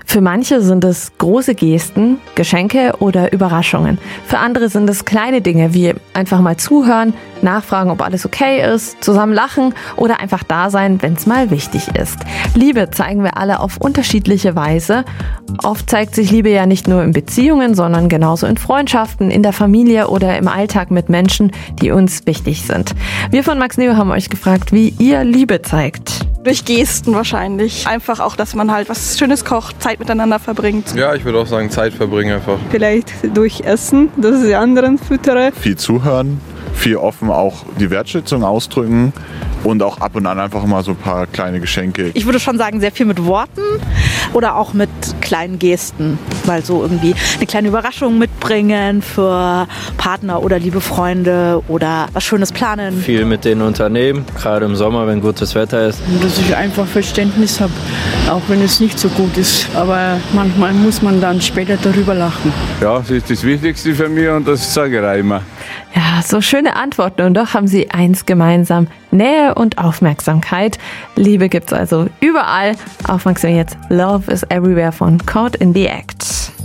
Für manche sind es große Gesten, Geschenke oder Überraschungen. Für andere sind es kleine Dinge wie einfach mal zuhören, nachfragen, ob alles okay ist, zusammen lachen oder einfach da sein, wenn es mal wichtig ist. Liebe zeigen wir alle auf unterschiedliche Weise. Oft zeigt sich Liebe ja nicht nur in Beziehungen, sondern genauso in Freundschaften, in der Familie oder im Alltag mit Menschen, die uns wichtig sind. Wir von Max Neo haben euch gefragt, wie ihr Liebe zeigt. Durch Gesten wahrscheinlich. Einfach auch, dass man halt was Schönes kocht, Zeit miteinander verbringt. Ja, ich würde auch sagen, Zeit verbringen einfach. Vielleicht durch Essen, dass ich die anderen füttere. Viel zuhören, viel offen auch die Wertschätzung ausdrücken und auch ab und an einfach mal so ein paar kleine Geschenke. Ich würde schon sagen, sehr viel mit Worten oder auch mit kleinen Gesten. Weil so irgendwie eine kleine Überraschung mitbringen für Partner oder liebe Freunde oder was Schönes planen. Viel mit denen unternehmen, gerade im Sommer, wenn gutes Wetter ist. Dass ich einfach Verständnis habe, auch wenn es nicht so gut ist. Aber manchmal muss man dann später darüber lachen. Ja, das ist das Wichtigste für mich und das sage ich auch immer. Ja, so schöne Antworten und doch haben sie eins gemeinsam. Nähe und Aufmerksamkeit. Liebe gibt's also überall. Auf Max jetzt Love is Everywhere von Caught in the Act.